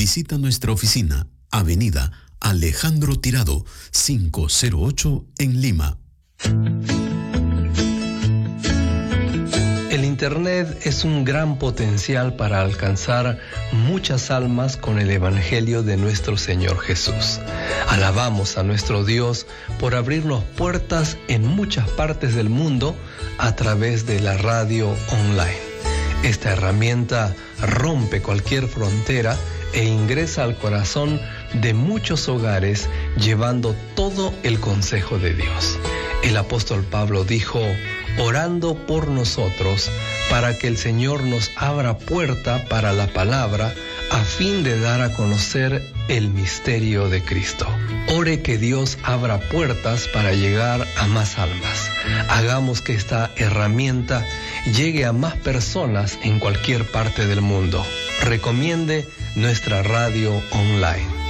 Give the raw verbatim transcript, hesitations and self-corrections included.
visita nuestra oficina, Avenida Alejandro Tirado, quinientos ocho en Lima. El Internet es un gran potencial para alcanzar muchas almas con el Evangelio de nuestro Señor Jesús. Alabamos a nuestro Dios por abrirnos puertas en muchas partes del mundo a través de la radio online. Esta herramienta rompe cualquier frontera e ingresa al corazón de muchos hogares llevando todo el consejo de Dios. El apóstol Pablo dijo: orando por nosotros para que el Señor nos abra puerta para la palabra a fin de dar a conocer el misterio de Cristo. Ore que Dios abra puertas para llegar a más almas. Hagamos que esta herramienta llegue a más personas en cualquier parte del mundo. Recomiende nuestra radio online.